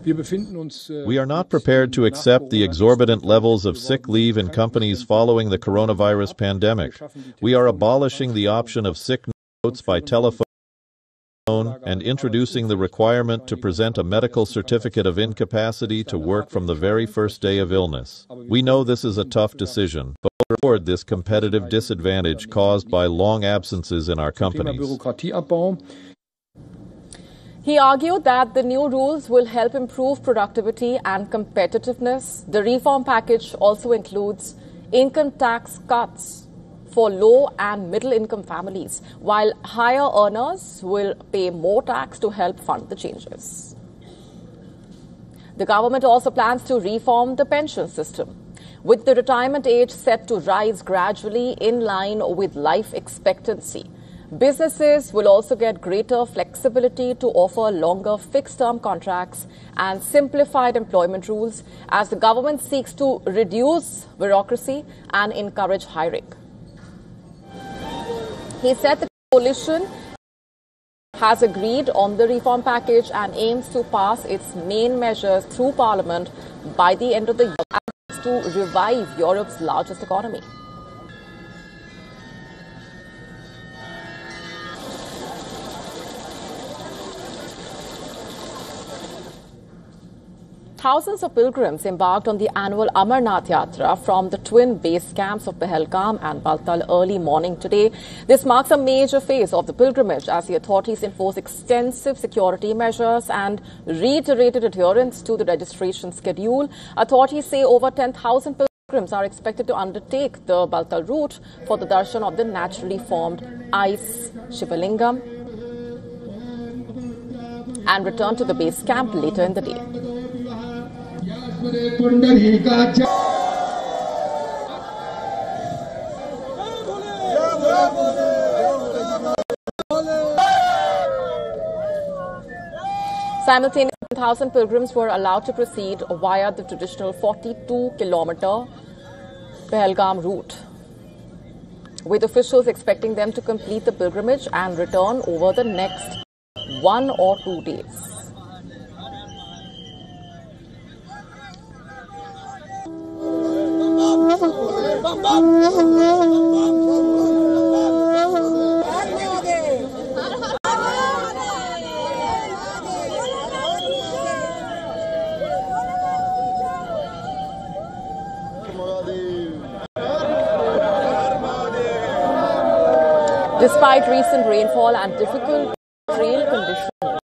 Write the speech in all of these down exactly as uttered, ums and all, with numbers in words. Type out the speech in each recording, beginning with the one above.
We are not prepared to accept the exorbitant levels of sick leave in companies following the coronavirus pandemic. We are abolishing the option of sick notes by telephone and introducing the requirement to present a medical certificate of incapacity to work from the very first day of illness. We know this is a tough decision, but we reward this competitive disadvantage caused by long absences in our companies. He argued that the new rules will help improve productivity and competitiveness. The reform package also includes income tax cuts for low and middle income families, while higher earners will pay more tax to help fund the changes. The government also plans to reform the pension system, with the retirement age set to rise gradually in line with life expectancy. Businesses will also get greater flexibility to offer longer fixed-term contracts and simplified employment rules as the government seeks to reduce bureaucracy and encourage hiring. He said the coalition has agreed on the reform package and aims to pass its main measures through Parliament by the end of the year and to revive Europe's largest economy. Thousands of pilgrims embarked on the annual Amarnath Yatra from the twin base camps of Pahalgam and Baltal early morning today. This marks a major phase of the pilgrimage as the authorities enforce extensive security measures and reiterated adherence to the registration schedule. Authorities say over ten thousand pilgrims are expected to undertake the Baltal route for the darshan of the naturally formed ice Shivalingam and return to the base camp later in the day. Simultaneously, one thousand pilgrims were allowed to proceed via the traditional forty-two kilometer Pahalgam route, with officials expecting them to complete the pilgrimage and return over the next one or two days. Despite recent rainfall and difficult trail conditions,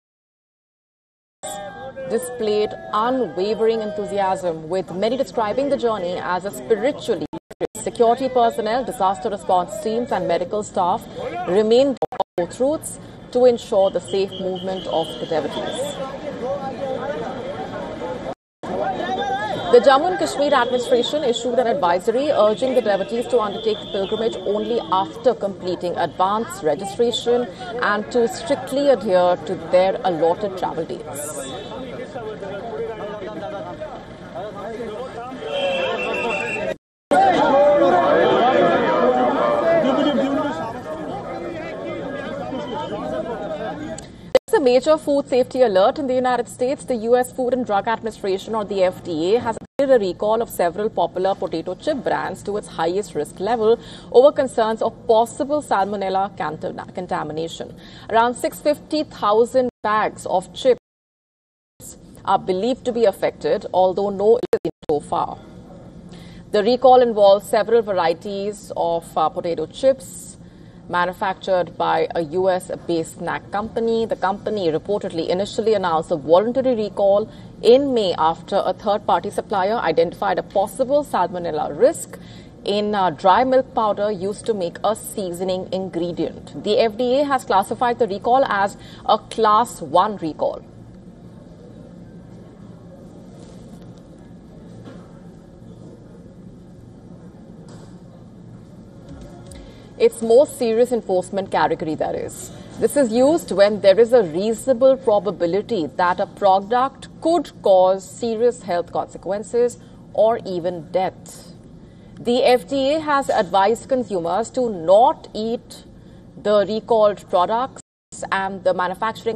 displayed unwavering enthusiasm, with many describing the journey as a spiritually sacred. Security personnel, disaster response teams and medical staff remain on both routes to ensure the safe movement of the devotees. The Jammu and Kashmir administration issued an advisory urging the devotees to undertake the pilgrimage only after completing advance registration and to strictly adhere to their allotted travel dates. It's a major food safety alert in the United States. The U S Food and Drug Administration, or the F D A, has a recall of several popular potato chip brands to its highest risk level over concerns of possible salmonella contamination. Around six hundred fifty thousand bags of chips are believed to be affected, although no is so far. The recall involves several varieties of uh, potato chips manufactured by a U S-based snack company. The company reportedly initially announced a voluntary recall in May after a third-party supplier identified a possible salmonella risk in uh, dry milk powder used to make a seasoning ingredient. The F D A has classified the recall as a Class one recall. Its most serious enforcement category, that is. This is used when there is a reasonable probability that a product could cause serious health consequences or even death. The F D A has advised consumers to not eat the recalled products, and the manufacturing